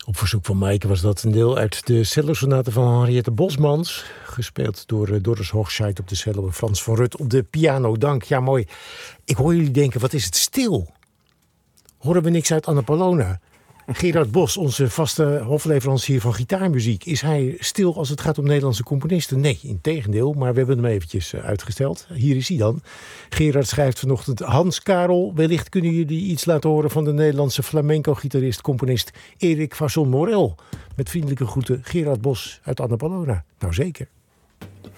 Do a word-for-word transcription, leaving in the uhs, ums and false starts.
Op verzoek van Maaike was dat een deel uit de cellosonate van Henriette Bosmans. Gespeeld door uh, Doris Hochscheid op de cello en Frans van Rut op de piano. Dank, ja mooi. Ik hoor jullie denken, wat is het stil? Horen we niks uit Annapolona? Gerard Bos, onze vaste hofleverancier van gitaarmuziek. Is hij stil als het gaat om Nederlandse componisten? Nee, integendeel, maar we hebben hem eventjes uitgesteld. Hier is hij dan. Gerard schrijft vanochtend: Hans Karel, wellicht kunnen jullie iets laten horen van de Nederlandse flamenco-gitarist, componist Erik Fasson Morel. Met vriendelijke groeten, Gerard Bos uit Annapolona. Nou zeker.